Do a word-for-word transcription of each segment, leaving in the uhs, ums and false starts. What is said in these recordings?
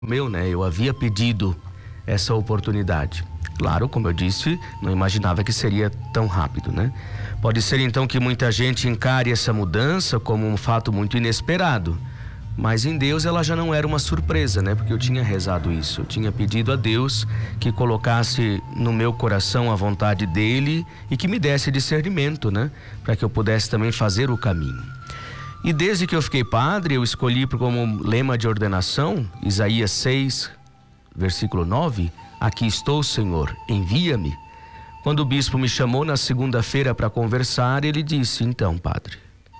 meu, né? Eu havia pedido essa oportunidade. Claro, como eu disse, não imaginava que seria tão rápido, né? Pode ser então que muita gente encare essa mudança como um fato muito inesperado, mas em Deus ela já não era uma surpresa, né? Porque eu tinha rezado isso, eu tinha pedido a Deus que colocasse no meu coração a vontade dele e que me desse discernimento, né? Para que eu pudesse também fazer o caminho. E desde que eu fiquei padre, eu escolhi como lema de ordenação, Isaías seis, versículo nove, aqui estou, Senhor, envia-me. Quando o bispo me chamou na segunda-feira para conversar, ele disse, então, padre,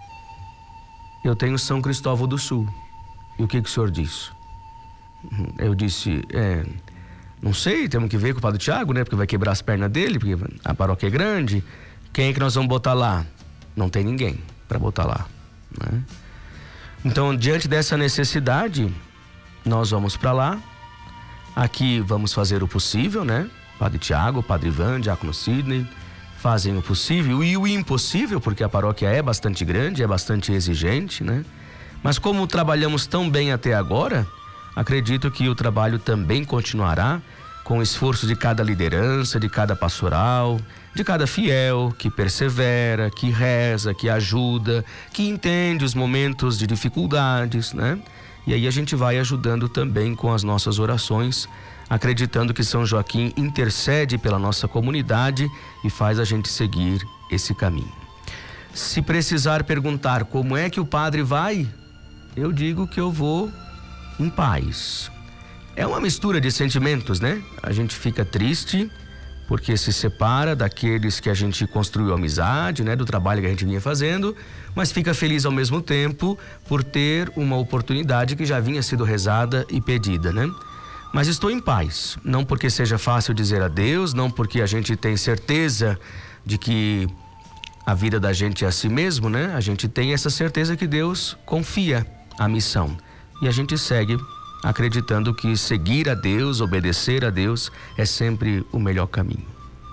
eu tenho São Cristóvão do Sul. E o que, que o senhor diz? Eu disse, é, não sei, temos que ver com o padre Tiago, né? Porque vai quebrar as pernas dele, porque a paróquia é grande. Quem é que nós vamos botar lá? Não tem ninguém para botar lá, né? Então, diante dessa necessidade, nós vamos para lá. Aqui vamos fazer o possível, né? Padre Tiago, Padre Ivan, Diácono Sidney fazem o possível e o impossível, porque a paróquia é bastante grande, é bastante exigente, né? Mas como trabalhamos tão bem até agora, acredito que o trabalho também continuará com o esforço de cada liderança, de cada pastoral, de cada fiel que persevera, que reza, que ajuda, que entende os momentos de dificuldades, né? E aí a gente vai ajudando também com as nossas orações, acreditando que São Joaquim intercede pela nossa comunidade e faz a gente seguir esse caminho. Se precisar perguntar como é que o padre vai, eu digo que eu vou em paz. É uma mistura de sentimentos, né? A gente fica triste porque se separa daqueles que a gente construiu amizade, né? Do trabalho que a gente vinha fazendo, mas fica feliz ao mesmo tempo por ter uma oportunidade que já vinha sido rezada e pedida, né? Mas estou em paz, não porque seja fácil dizer adeus, não porque a gente tem certeza de que a vida da gente é assim mesmo, né? A gente tem essa certeza que Deus confia a missão e a gente segue acreditando que seguir a Deus, obedecer a Deus é sempre o melhor caminho.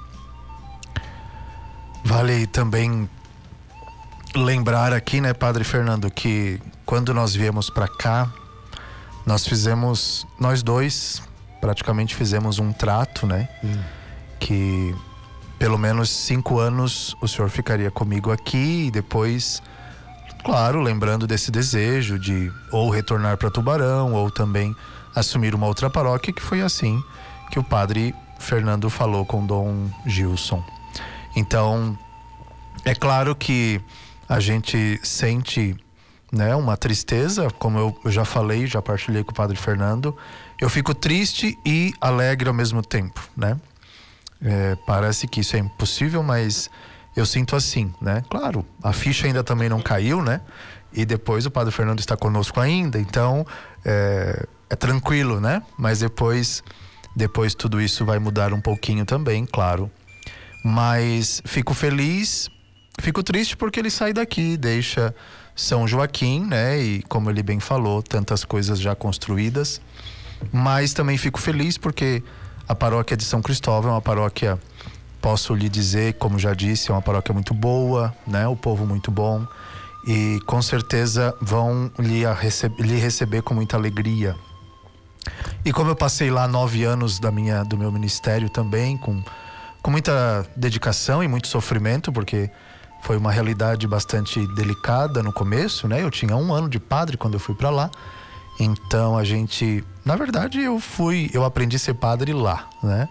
Vale também lembrar aqui, né, Padre Fernando, que quando nós viemos para cá, nós fizemos, nós dois praticamente fizemos um trato, né? Hum. Que pelo menos cinco anos o senhor ficaria comigo aqui e depois, claro, lembrando desse desejo de ou retornar para Tubarão ou também assumir uma outra paróquia, que foi assim que o Padre Fernando falou com Dom Gilson. Então, é claro que a gente sente, né, uma tristeza, como eu, eu já falei, já partilhei com o Padre Fernando. Eu fico triste e alegre ao mesmo tempo, né? É, parece que isso é impossível, mas eu sinto assim, né? Claro, a ficha ainda também não caiu, né? E depois o Padre Fernando está conosco ainda, então é, é tranquilo, né? Mas depois, depois tudo isso vai mudar um pouquinho também, claro. Mas fico feliz, fico triste porque ele sai daqui, deixa São Joaquim, né? E como ele bem falou, tantas coisas já construídas. Mas também fico feliz porque a paróquia de São Cristóvão é uma paróquia, posso lhe dizer, como já disse, é uma paróquia muito boa, né? O povo muito bom e com certeza vão lhe, receb- lhe receber com muita alegria. E como eu passei lá nove anos da minha, do meu ministério também, com, com muita dedicação e muito sofrimento, porque foi uma realidade bastante delicada no começo, né? Eu tinha um ano de padre quando eu fui para lá. Então a gente, na verdade eu fui, eu aprendi a ser padre lá, né?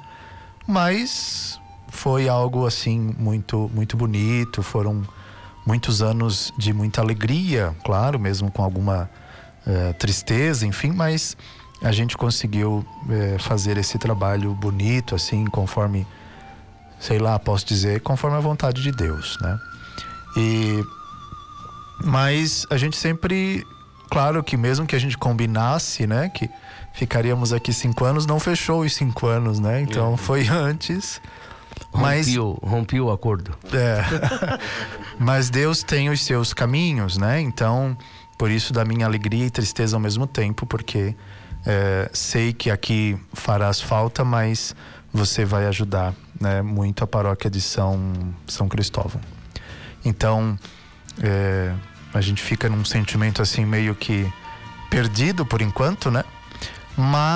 Mas foi algo assim muito, muito bonito, foram muitos anos de muita alegria, claro, mesmo com alguma eh, tristeza, enfim, mas a gente conseguiu eh, fazer esse trabalho bonito, assim, conforme, sei lá, posso dizer, conforme a vontade de Deus, né? E, mas a gente sempre... Claro que mesmo que a gente combinasse, né, que ficaríamos aqui cinco anos, não fechou os cinco anos, né? Então é. Foi antes. Mas rompiu, rompiu o acordo. É. Mas Deus tem os seus caminhos, né? Então, por isso da minha alegria e tristeza ao mesmo tempo, porque é, sei que aqui farás falta, mas você vai ajudar, né, muito a paróquia de São, São Cristóvão. Então, é, a gente fica num sentimento assim meio que perdido por enquanto, né? Mas